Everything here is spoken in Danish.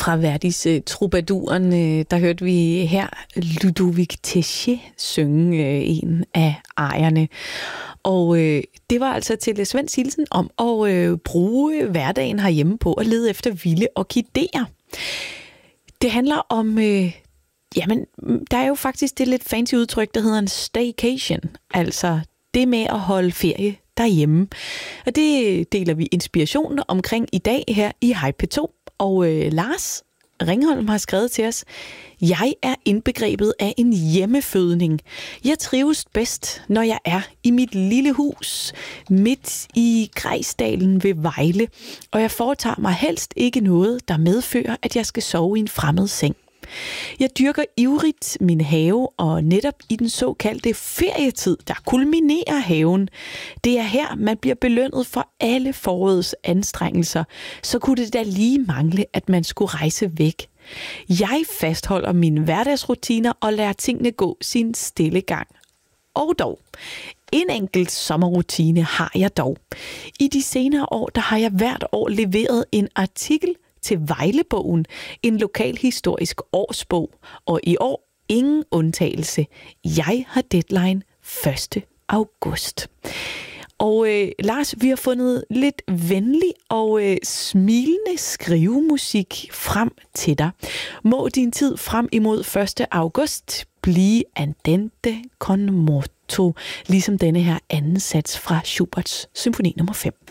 Fra Verdis Troubaduren, der hørte vi her Ludovic Téchier synge en af arierne. Og det var altså til Svends hilsen om at bruge hverdagen herhjemme på at lede efter vilde orkideer. Det handler om, jamen, der er jo faktisk det lidt fancy udtryk, der hedder en staycation. Altså det med at holde ferie derhjemme. Og det deler vi inspirationen omkring i dag her i Hej P2. Og Lars Ringholm har skrevet til os: Jeg er indbegrebet af en hjemmefødning. Jeg trives bedst, når jeg er i mit lille hus midt i Grejsdalen ved Vejle, og jeg foretager mig helst ikke noget, der medfører, at jeg skal sove i en fremmed seng. Jeg dyrker ivrigt min have, og netop i den såkaldte ferietid, der kulminerer haven. Det er her, man bliver belønnet for alle forårets anstrengelser. Så kunne det da lige mangle, at man skulle rejse væk. Jeg fastholder mine hverdagsrutiner og lader tingene gå sin stille gang. Og dog, en enkelt sommerrutine har jeg dog. I de senere år, der har jeg hvert år leveret en artikel til Vejlebogen, en lokalhistorisk årsbog, og i år ingen undtagelse. Jeg har deadline 1. august. Og Lars, vi har fundet lidt venlig og smilende skrivemusik frem til dig. Må din tid frem imod 1. august blive andante con moto, ligesom denne her anden sats fra Schuberts symfoni nummer 5.